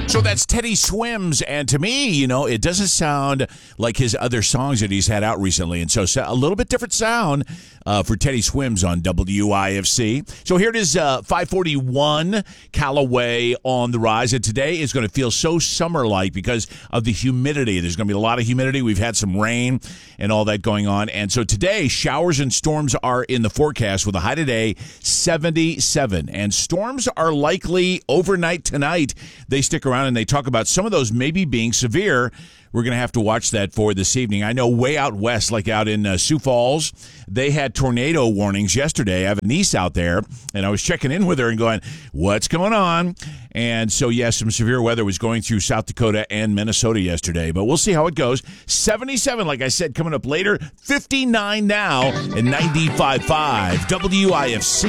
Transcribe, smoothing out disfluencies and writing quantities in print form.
So that's Teddy Swims, and to me, it doesn't sound like his other songs that he's had out recently, and so a little bit different sound for Teddy Swims on WIFC. So here it is, 541, Callaway on the rise, and today is going to feel so summer-like because of the humidity. There's going to be a lot of humidity. We've had some rain and all that going on, and so today, showers and storms are in the forecast with a high today, 77, and storms are likely overnight tonight. They stick around and they talk about some of those maybe being severe. We're going to have to watch that for this evening. I know way out west, like out in Sioux Falls, they had tornado warnings yesterday. I have a niece out there, and I was checking in with her and going, what's going on? And so, yes, some severe weather was going through South Dakota and Minnesota yesterday, but we'll see how it goes. 77, like I said, coming up later, 59 now, and 95.5 WIFC.